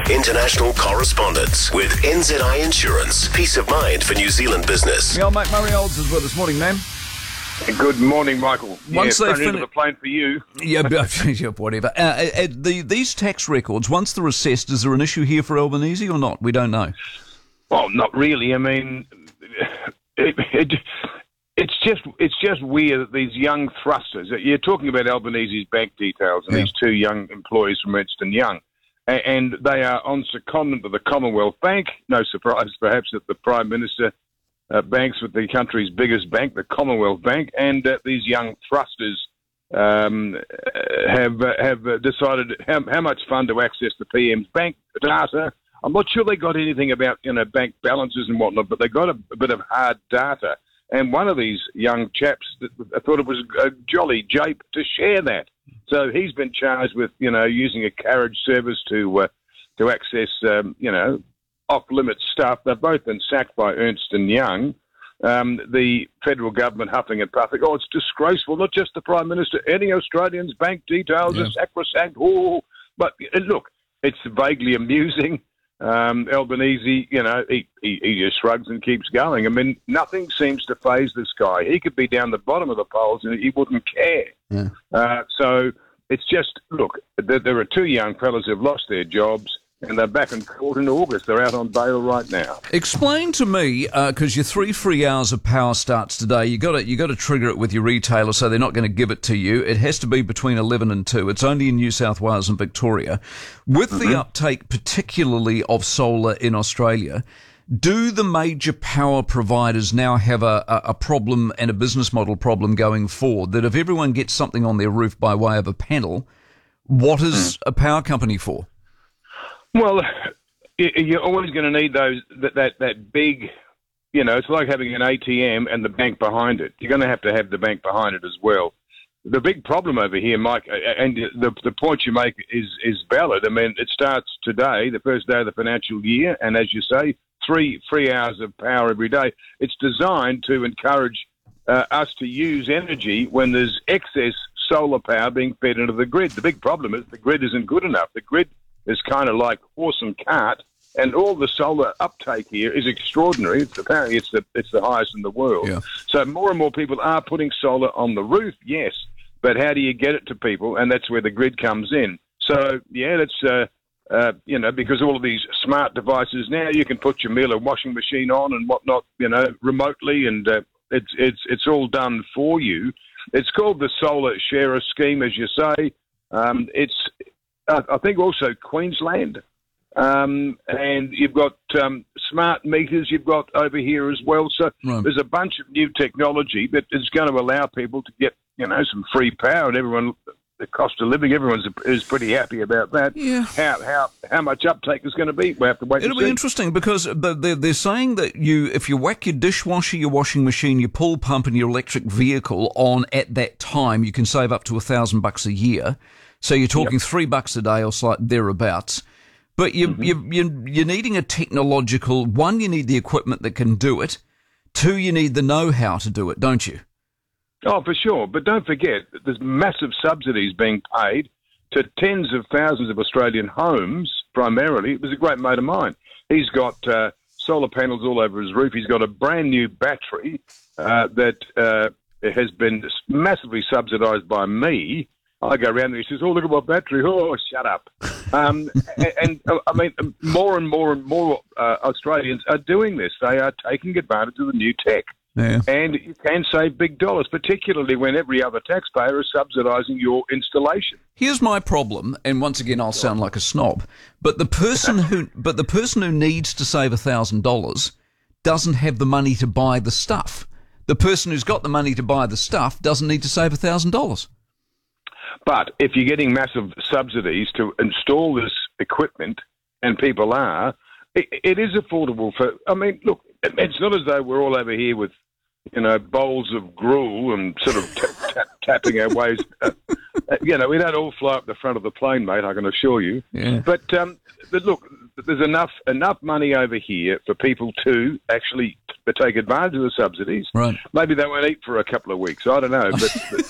international correspondence with NZI Insurance. Peace of mind for New Zealand business. The old Mike Murray Olds is with us. Morning, man. Good morning, Michael. Once thrown they into the plane for you. Yeah, whatever. These tax records, once they're assessed, is there an issue here for Albanese or not? We don't know. Well, not really. I mean, it's just weird that these young thrusters. You're talking about Albanese's bank details and these two young employees from Ernst & Young, and they are on secondment to the Commonwealth Bank. No surprise, perhaps, that the Prime Minister banks with the country's biggest bank, the Commonwealth Bank, and these young thrusters have decided how much fun to access the PM's bank data. I'm not sure they got anything about bank balances and whatnot, but they got a bit of hard data. And one of these young chaps thought it was a jolly jape to share that. So he's been charged with using a carriage service to access off-limit stuff. They've both been sacked by Ernst & Young. The federal government huffing and puffing. Oh, it's disgraceful. Not just the Prime Minister. Any Australian's bank details are sacrosanct. Oh, but look, it's vaguely amusing. Albanese, he just shrugs and keeps going. I mean, nothing seems to faze this guy. He could be down the bottom of the polls and he wouldn't care. Yeah. So it's just, look, there are two young fellas who've lost their jobs, and they're back in court in August. They're out on bail right now. Explain to me, because your 3 free hours of power starts today. You got to trigger it with your retailer, so they're not going to give it to you. It has to be between 11 and 2. It's only in New South Wales and Victoria. With the uptake, particularly of solar in Australia, do the major power providers now have a problem and a business model problem going forward? That if everyone gets something on their roof by way of a panel, what is a power company for? Well, you're always going to need that big, it's like having an ATM and the bank behind it. You're going to have the bank behind it as well. The big problem over here, Mike, and the point you make is valid. I mean, it starts today, the first day of the financial year, and as you say, 3 free hours of power every day. It's designed to encourage us to use energy when there's excess solar power being fed into the grid. The big problem is the grid isn't good enough. The grid is kind of like horse and cart, and all the solar uptake here is extraordinary. Apparently, it's the highest in the world. Yeah. So more and more people are putting solar on the roof, yes, but how do you get it to people? And that's where the grid comes in. So yeah, that's because all of these smart devices now, you can put your meal and washing machine on and whatnot, remotely, and it's all done for you. It's called the Solar Sharer Scheme, as you say. I think also Queensland, and you've got smart meters you've got over here as well. So there's a bunch of new technology that is going to allow people to get some free power, and everyone, the cost of living, everyone is pretty happy about that. Yeah. How much uptake is going to be? We have to wait. It'll be interesting because they're saying that if you whack your dishwasher, your washing machine, your pool pump, and your electric vehicle on at that time, you can save up to $1,000 a year. So you're talking $3 a day or slightly thereabouts. But you're needing a technological, one, you need the equipment that can do it. 2, you need the know-how to do it, don't you? Oh, for sure. But don't forget, there's massive subsidies being paid to tens of thousands of Australian homes, primarily. It was a great mate of mine. He's got solar panels all over his roof. He's got a brand new battery that has been massively subsidised by me. I go around and he says, "Oh, look at my battery." Oh, shut up. And I mean, more and more Australians are doing this. They are taking advantage of the new tech. Yeah. And you can save big dollars, particularly when every other taxpayer is subsidising your installation. Here's my problem, and once again, I'll sound like a snob, but the person who needs to save $1,000 doesn't have the money to buy the stuff. The person who's got the money to buy the stuff doesn't need to save $1,000. But if you're getting massive subsidies to install this equipment, and people are, it is affordable for. I mean, look, it's not as though we're all over here with, bowls of gruel and sort of tapping our ways. We don't all fly up the front of the plane, mate, I can assure you. Yeah. But look, there's enough money over here for people to actually take advantage of the subsidies. Right. Maybe they won't eat for a couple of weeks. I don't know,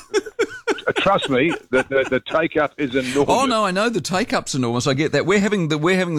but trust me, the take up is enormous. Oh no, I know the take up's enormous. I get that. We're having the